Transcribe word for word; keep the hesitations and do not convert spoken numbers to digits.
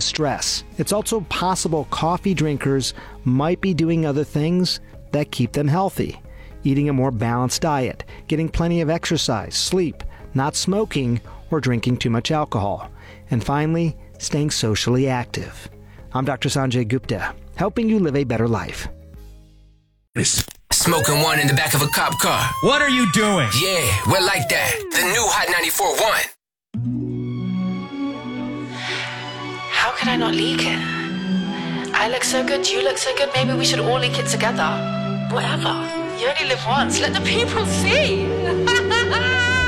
stress. It's also possible coffee drinkers might be doing other things that keep them healthy. Eating a more balanced diet, getting plenty of exercise, sleep, not smoking, or drinking too much alcohol. And finally, staying socially active. I'm Doctor Sanjay Gupta, helping you live a better life. Smoking one in the back of a cop car. What are you doing? Yeah, we're like that. The new Hot ninety-four point one. How can I not leak it? I look so good, you look so good, maybe we should all leak it together. Whatever. You only live once. Let the people see.